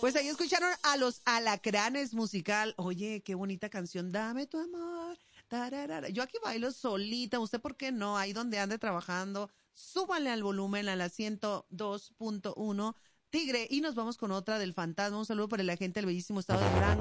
Pues ahí escucharon a los Alacranes musical. Oye, qué bonita canción. Dame tu amor. Tararara. Yo aquí bailo solita. ¿Usted por qué no? Ahí donde ande trabajando, súbanle al volumen a la 102.1 Tigre. Y nos vamos con otra del Fantasma. Un saludo para la gente del bellísimo estado de Durango.